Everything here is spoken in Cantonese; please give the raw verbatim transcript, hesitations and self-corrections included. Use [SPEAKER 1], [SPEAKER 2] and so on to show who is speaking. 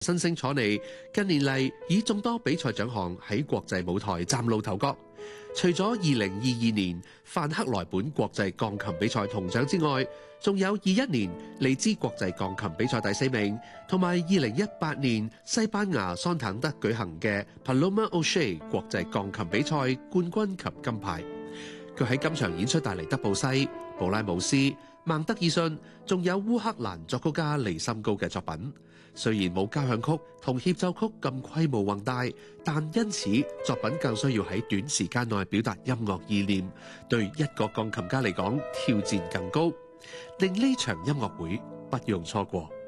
[SPEAKER 1] 新星楚尼近年嚟以眾多比賽獎項喺國際舞台嶄露頭角。除咗二零二二年范克萊本國際鋼琴比賽銅獎之外，仲有二一年利茲國際鋼琴比賽第四名，同埋二零一八年西班牙桑坦德舉行嘅 Paloma O'Shea 國際鋼琴比賽冠軍及金牌。佢喺今場演出帶嚟德布西、布拉姆斯、孟德爾遜，仲有烏克蘭作曲家尼森高嘅作品。雖然冇交響曲同協奏曲咁規模宏大，但因此作品更需要喺短時間內表達音樂意念，對一個鋼琴家嚟講挑戰更高，令呢場音樂會不容錯過。